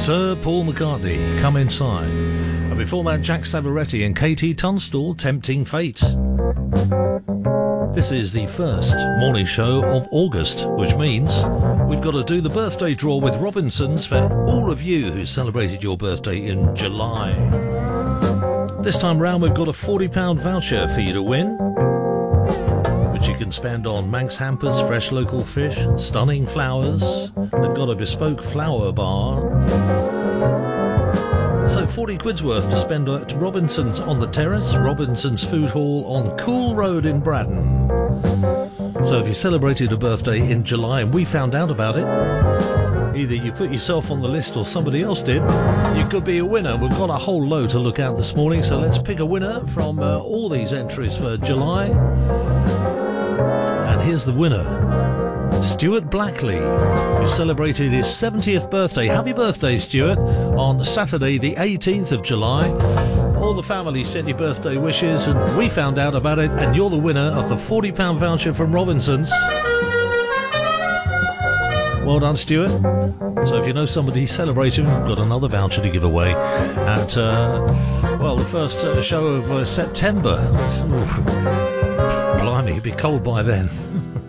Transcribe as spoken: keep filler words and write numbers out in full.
Sir Paul McCartney, Come Inside. And before that, Jack Savoretti and Katie Tunstall, Tempting Fate. This is the first morning show of August, which means we've got to do the birthday draw with Robinsons for all of you who celebrated your birthday in July. This time round, we've got a forty pound voucher for you to win, which you can spend on Manx hampers, fresh local fish, stunning flowers. They've got a bespoke flower bar. So forty quid's worth to spend at Robinson's on the Terrace, Robinson's Food Hall on Cool Road in Braddon. So if you celebrated a birthday in July and we found out about it, either you put yourself on the list or somebody else did, you could be a winner. We've got a whole load to look out this morning, so let's pick a winner from uh, all these entries for July. And here's the winner, Stuart Blackley, who celebrated his seventieth birthday. Happy birthday, Stuart, on Saturday the eighteenth of July. All the family sent you birthday wishes and we found out about it, and you're the winner of the forty pound voucher from Robinsons. Well done, Stuart. So if you know somebody celebrating, we've got another voucher to give away at, uh, well, the first uh, show of uh, September. Ooh, blimey, it'd be cold by then.